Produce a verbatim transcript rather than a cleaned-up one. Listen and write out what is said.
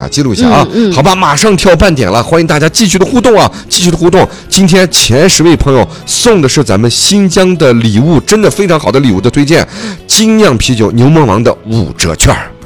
记录一下啊。嗯嗯、好吧，马上跳半点了，欢迎大家继续的互动啊，继续的互动。今天前十位朋友送的是咱们新疆的礼物，真的非常好的礼物的推荐，精酿啤酒牛魔王的五折券。